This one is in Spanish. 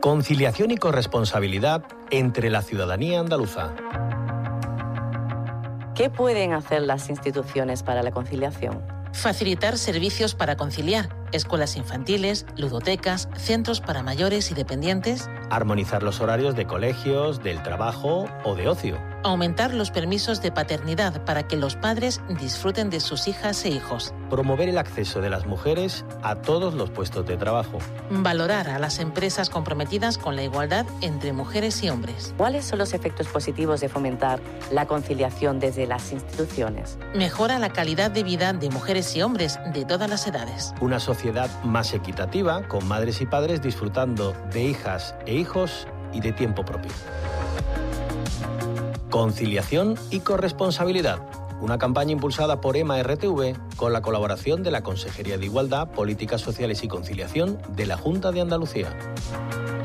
Conciliación y corresponsabilidad entre la ciudadanía andaluza. ¿Qué pueden hacer las instituciones para la conciliación? Facilitar servicios para conciliar, escuelas infantiles, ludotecas, centros para mayores y dependientes. Armonizar los horarios de colegios, del trabajo o de ocio. Aumentar los permisos de paternidad para que los padres disfruten de sus hijas e hijos. Promover el acceso de las mujeres a todos los puestos de trabajo. Valorar a las empresas comprometidas con la igualdad entre mujeres y hombres. ¿Cuáles son los efectos positivos de fomentar la conciliación desde las instituciones? Mejora la calidad de vida de mujeres y hombres de todas las edades. Una sociedad más equitativa, con madres y padres disfrutando de hijas e hijos y de tiempo propio. Conciliación y corresponsabilidad. Una campaña impulsada por EMA-RTV con la colaboración de la Consejería de Igualdad, Políticas Sociales y Conciliación de la Junta de Andalucía.